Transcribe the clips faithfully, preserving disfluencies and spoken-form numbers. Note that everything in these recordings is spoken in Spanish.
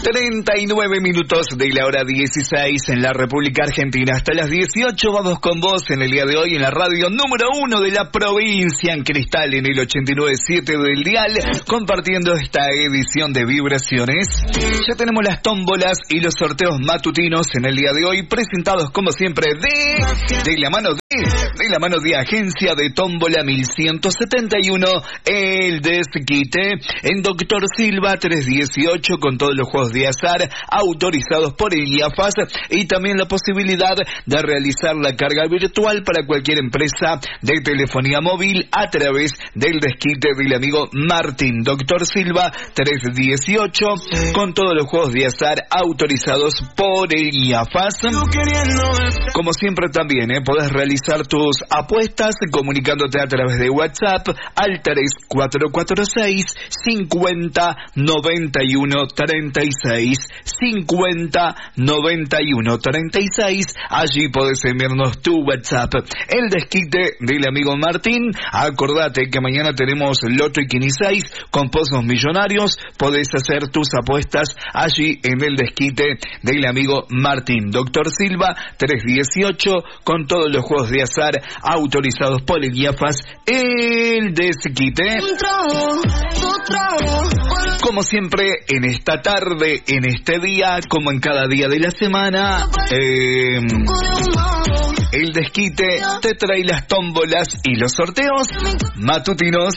treinta y nueve minutos de la hora dieciséis en la República Argentina. Hasta las dieciocho vamos con vos en el día de hoy en la radio número uno de la provincia, en Cristal, en el ochenta y nueve punto siete del dial, compartiendo esta edición de Vibraciones. Ya tenemos las tómbolas y los sorteos matutinos en el día de hoy, presentados como siempre de, de la mano de, de la mano de Agencia de Tómbola mil ciento setenta y uno, el Desquite, en Doctor Silva tres dieciocho, con todos los juegos de azar autorizados por el I A F A S, y también la posibilidad de realizar la carga virtual para cualquier empresa de telefonía móvil a través del desquite del amigo Martín. Doctor Silva tres dieciocho, con todos los juegos de azar autorizados por el I A F A S. Como siempre también eh, podés realizar tus apuestas comunicándote a través de WhatsApp al tres cuatro cuatro seis cincuenta noventa y uno treinta y seis, cincuenta noventa y uno treinta y seis. Allí podés enviarnos tu WhatsApp. El desquite del amigo Martín. Acordate que mañana tenemos Loto y Quini seis con pozos millonarios. Podés hacer tus apuestas allí en el desquite del amigo Martín. Doctor Silva tres dieciocho, con todos los juegos de azar autorizados por el I A F A S. El desquite. Como siempre, en esta tarde, en este día, como en cada día de la semana, eh, el desquite te trae las tómbolas y los sorteos matutinos.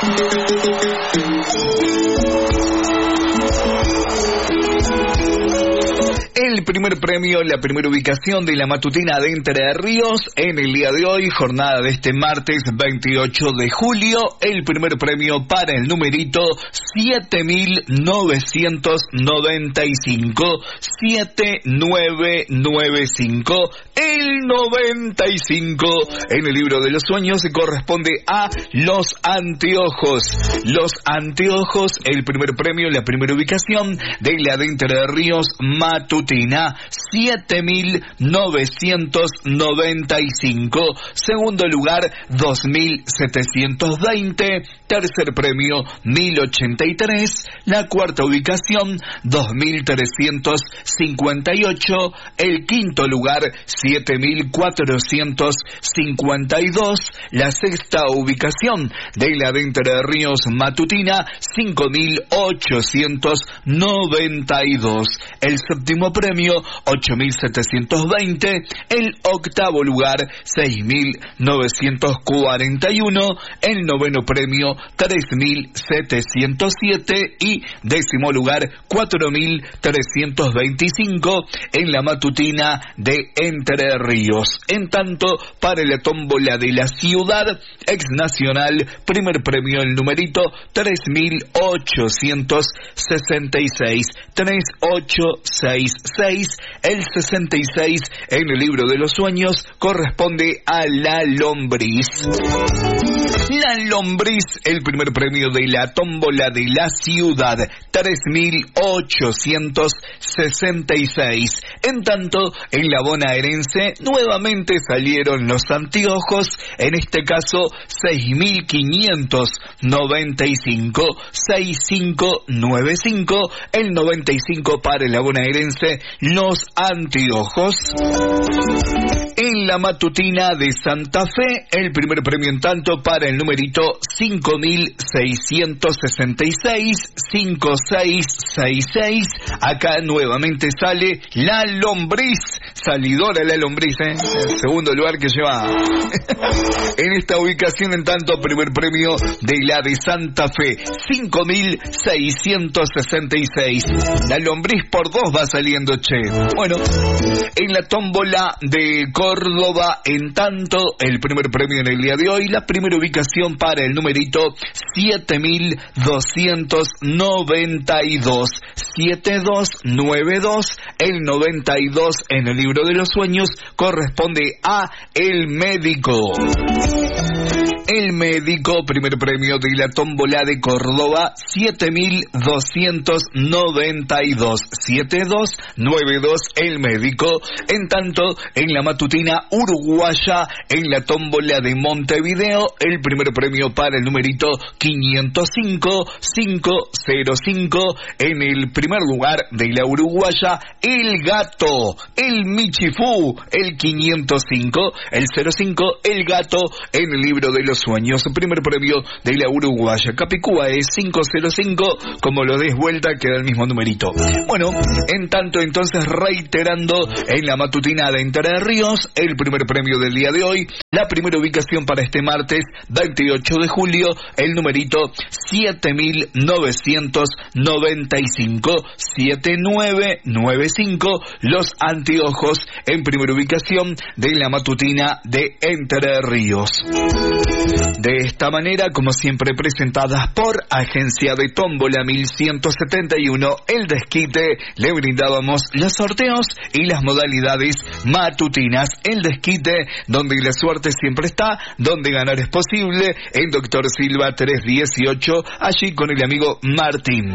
El primer premio, la primera ubicación de la matutina de Entre Ríos en el día de hoy, jornada de este martes veintiocho de julio, el primer premio para el numerito siete mil novecientos noventa y cinco, siete nueve nueve cinco, el noventa y cinco en el libro de los sueños se corresponde a Los Anteojos. Los Anteojos, el primer premio, la primera ubicación de la de Entre Ríos matutina, siete mil novecientos noventa y cinco. Segundo lugar, dos mil setecientos veinte. Tercer premio, mil ochenta y tres. La cuarta ubicación, dos mil trescientos cincuenta y ocho. El quinto lugar, siete mil cuatrocientos cincuenta y dos. La sexta ubicación de la de Entre Ríos matutina, cinco mil ochocientos noventa y dos. El séptimo premio, ocho mil setecientos veinte. El octavo lugar, seis mil novecientos cuarenta y uno. El noveno premio, tres mil setecientos siete. Y décimo lugar, cuatro mil trescientos veinticinco en la matutina de Entre Ríos. En tanto, para la tómbola de la ciudad, ex nacional, primer premio, el numerito tres mil ochocientos sesenta y seis, tres ocho seis seis. El sesenta y seis en el libro de los sueños corresponde a La Lombriz. La Lombriz, el primer premio de la tómbola de la ciudad, tres mil ochocientos sesenta y seis. En tanto, en la bonaerense nuevamente salieron los anteojos, en este caso seis mil quinientos noventa y cinco, sesenta y cinco noventa y cinco. El noventa y cinco para la bonaerense, los anteojos. En la matutina de Santa Fe, el primer premio en tanto para el numerito cinco mil seiscientos sesenta y seis, cinco seis seis seis. Acá nuevamente sale La Lombriz, salidora La Lombriz, ¿eh? El segundo lugar que lleva en esta ubicación. En tanto, primer premio de la de Santa Fe, cinco mil seiscientos sesenta y seis. La Lombriz por dos va saliendo, che. Bueno, en la tómbola de Córdoba, en tanto, el primer premio en el día de hoy, la primera ubicación para el numerito siete mil doscientos noventa y dos, siete dos nueve dos. El noventa y dos en el libro de los sueños corresponde a El Médico. el médico, primer premio de la tómbola de Córdoba, siete mil doscientos noventa y dos. siete dos nueve dos, el médico. En tanto, en la matutina uruguaya, en la tómbola de Montevideo, el primer premio para el numerito quinientos cinco, quinientos cinco. En el primer lugar de la uruguaya, el gato, el Michifú, el quinientos cinco, el cero cinco, el gato, en el libro de los sueños, primer premio de la uruguaya. Capicúa es quinientos cinco, como lo des vuelta queda el mismo numerito. Bueno, en tanto entonces reiterando, en la matutina de Entre Ríos, el primer premio del día de hoy, la primera ubicación para este martes veintiocho de julio, el numerito siete mil novecientos noventa y cinco, siete nueve nueve cinco, los anteojos en primera ubicación de la matutina de Entre Ríos. De esta manera, como siempre, presentadas por Agencia de Tómbola mil ciento setenta y uno, El Desquite, le brindábamos los sorteos y las modalidades matutinas. El Desquite, donde la suerte siempre está, donde ganar es posible, en Doctor Silva trescientos dieciocho, allí con el amigo Martín.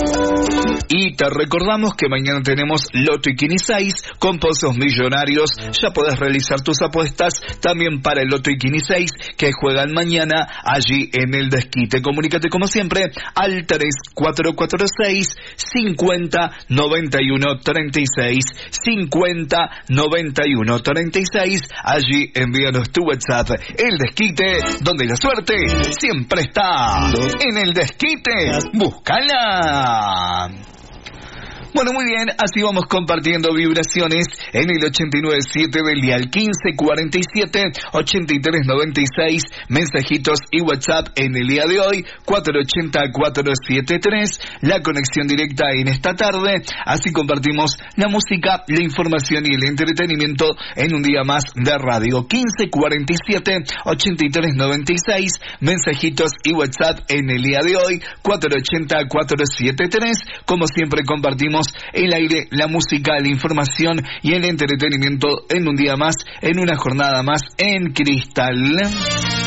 Y te recordamos que mañana tenemos Loto y Quini seis con pozos millonarios. Ya podés realizar tus apuestas también para el Loto y Quini seis que juegan mañana allí en El Desquite. Comunícate como siempre al tres cuatro cuatro seis, cincuenta, noventa y uno, treinta y seis, cincuenta, noventa y uno, treinta y seis. Allí envíanos tu WhatsApp. El Desquite, donde la suerte siempre está. En El Desquite, búscala. Bueno, muy bien, así vamos compartiendo vibraciones en el ochenta y nueve siete del dial, quince cuarenta y siete, ochenta y tres noventa y seis, mensajitos y WhatsApp en el día de hoy, cuatro ochenta, cuatrocientos setenta y tres, la conexión directa en esta tarde. Así compartimos la música, la información y el entretenimiento en un día más de radio. Quince cuarenta y siete, ochenta y tres noventa y seis, mensajitos y WhatsApp en el día de hoy, cuatro ochenta, cuatrocientos setenta y tres. Como siempre compartimos el aire, la música, la información y el entretenimiento en un día más, en una jornada más en Cristal.